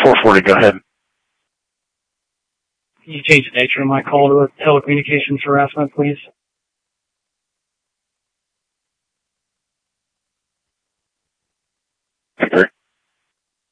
440, go ahead. Can you change the nature of my call to a telecommunications harassment, please?